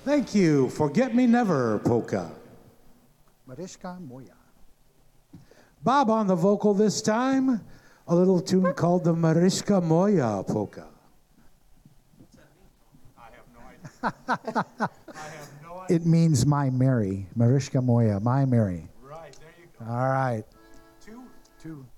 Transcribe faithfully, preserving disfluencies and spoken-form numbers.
Thank you. Forget Me Never polka. Mariska Moja. Bob on the vocal this time. A little tune called the Mariska Moja polka. What's that mean? I have no idea. I have no idea. It means My Mary. Mariska Moja, My Mary. Right, there you go. All right. Two. Two.